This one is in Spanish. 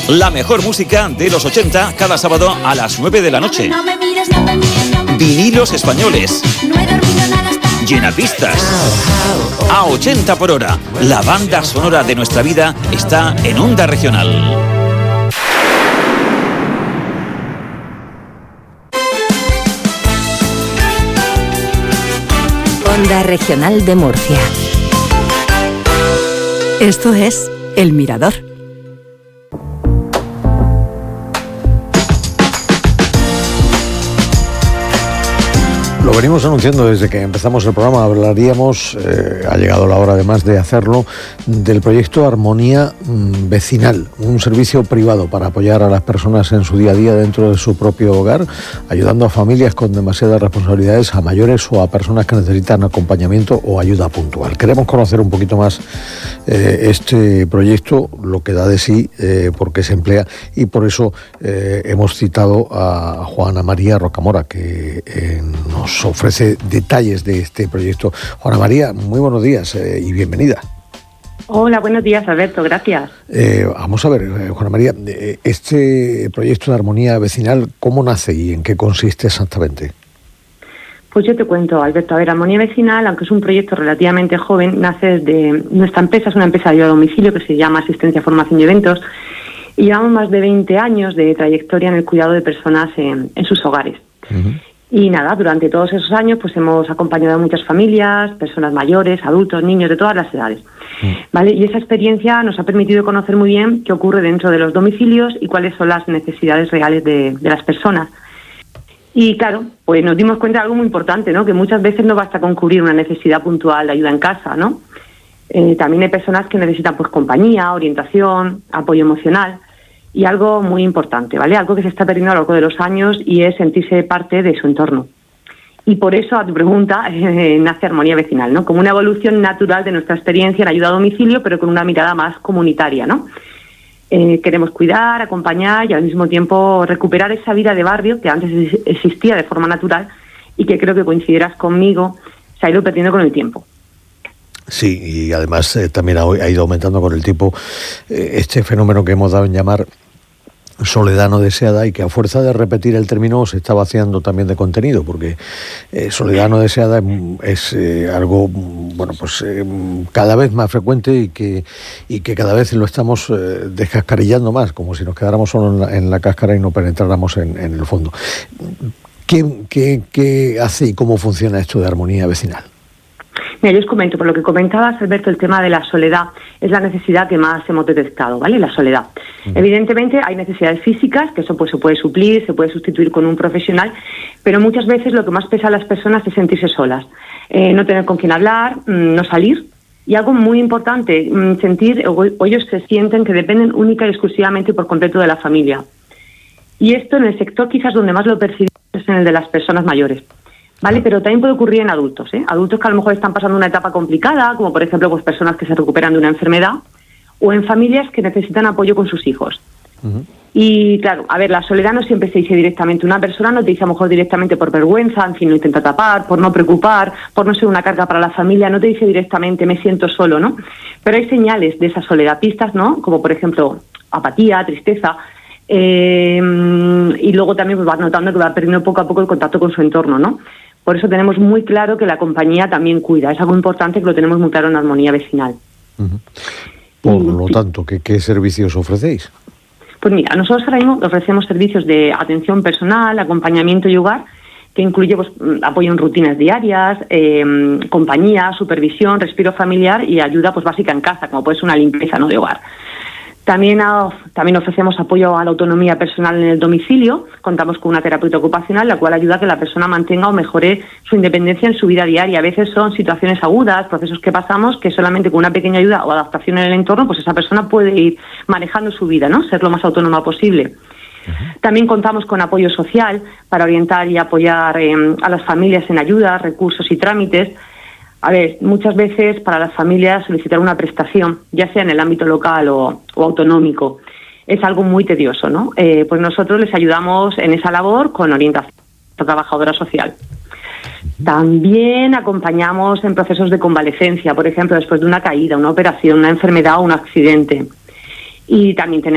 La mejor música de los 80 cada sábado a las 9 de la noche. Vinilos españoles. Llenapistas. A 80 por hora. La banda sonora de nuestra vida está en Onda Regional. Onda Regional de Murcia. Esto es El Mirador. Lo venimos anunciando desde que empezamos el programa. Hablaríamos, ha llegado la hora además de hacerlo, del proyecto Armonía Vecinal, un servicio privado para apoyar a las personas en su día a día dentro de su propio hogar, ayudando a familias con demasiadas responsabilidades, a mayores o a personas que necesitan acompañamiento o ayuda puntual. Queremos conocer un poquito más este proyecto, lo que da de sí, por qué se emplea, y por eso hemos citado a Juana María Rocamora, que nos ofrece detalles de este proyecto. Juana María, muy buenos días y bienvenida. Hola, buenos días, Alberto, gracias. Vamos a ver, Juana María, este proyecto de Armonía Vecinal, ¿cómo nace y en qué consiste exactamente? Pues yo te cuento, Alberto. A ver, Armonía Vecinal, aunque es un proyecto relativamente joven, nace desde nuestra empresa, es una empresa de ayuda a domicilio que se llama Asistencia, Formación y Eventos, y llevamos más de 20 años de trayectoria en el cuidado de personas en sus hogares. Uh-huh. Y nada, durante todos esos años pues hemos acompañado a muchas familias, personas mayores, adultos, niños de todas las edades. ¿Vale? Y esa experiencia nos ha permitido conocer muy bien qué ocurre dentro de los domicilios y cuáles son las necesidades reales de las personas. Y claro, pues nos dimos cuenta de algo muy importante, ¿no? Que muchas veces no basta con cubrir una necesidad puntual de ayuda en casa, ¿no? También hay personas que necesitan pues compañía, orientación, apoyo emocional. Y algo muy importante, ¿vale? Algo que se está perdiendo a lo largo de los años y es sentirse parte de su entorno. Y por eso, a tu pregunta, nace Armonía Vecinal, ¿no? Como una evolución natural de nuestra experiencia en ayuda a domicilio, pero con una mirada más comunitaria, ¿no? Queremos cuidar, acompañar y al mismo tiempo recuperar esa vida de barrio que antes existía de forma natural y que creo que coincidirás conmigo, se ha ido perdiendo con el tiempo. Sí, y además también ha ido aumentando con el tiempo este fenómeno que hemos dado en llamar soledad no deseada, y que a fuerza de repetir el término se está vaciando también de contenido, porque soledad no deseada es algo, bueno, pues cada vez más frecuente y que cada vez lo estamos descascarillando más, como si nos quedáramos solo en la cáscara y no penetráramos en el fondo. ¿Qué hace y cómo funciona esto de Armonía Vecinal? Mira, yo os comento, por lo que comentabas, Alberto, el tema de la soledad es la necesidad que más hemos detectado, ¿vale? La soledad. Evidentemente hay necesidades físicas, que eso pues se puede suplir, se puede sustituir con un profesional, pero muchas veces lo que más pesa a las personas es sentirse solas, no tener con quién hablar, no salir, y algo muy importante, sentir, o ellos se sienten que dependen única y exclusivamente por completo de la familia. Y esto en el sector quizás donde más lo percibimos es en el de las personas mayores. ¿Vale? Pero también puede ocurrir en adultos, adultos que a lo mejor están pasando una etapa complicada, como por ejemplo pues personas que se recuperan de una enfermedad, o en familias que necesitan apoyo con sus hijos. Uh-huh. Y claro, a ver, la soledad no siempre se dice directamente. Una persona no te dice a lo mejor directamente por vergüenza, en fin, lo intenta tapar, por no preocupar, por no ser una carga para la familia, no te dice directamente me siento solo, ¿no? Pero hay señales de esa soledad, pistas, ¿no? Como por ejemplo apatía, tristeza, y luego también pues va notando que va perdiendo poco a poco el contacto con su entorno, ¿no? Por eso tenemos muy claro que la compañía también cuida. Es algo importante que lo tenemos muy claro en Armonía Vecinal. Uh-huh. Por lo tanto, ¿qué servicios ofrecéis? Pues mira, nosotros ahora mismo ofrecemos servicios de atención personal, acompañamiento y hogar, que incluye pues, apoyo en rutinas diarias, compañía, supervisión, respiro familiar y ayuda pues básica en casa, como puede ser una limpieza, ¿no?, de hogar. También ofrecemos apoyo a la autonomía personal en el domicilio. Contamos con una terapeuta ocupacional, la cual ayuda a que la persona mantenga o mejore su independencia en su vida diaria. A veces son situaciones agudas, procesos que pasamos, que solamente con una pequeña ayuda o adaptación en el entorno, pues esa persona puede ir manejando su vida, ¿no? Ser lo más autónoma posible. Uh-huh. También contamos con apoyo social para orientar y apoyar a las familias en ayudas, recursos y trámites. A ver, muchas veces para las familias solicitar una prestación, ya sea en el ámbito local o autonómico, es algo muy tedioso, ¿no? Pues nosotros les ayudamos en esa labor con orientación a trabajadora social. También acompañamos en procesos de convalecencia, por ejemplo, después de una caída, una operación, una enfermedad o un accidente. Y también tenemos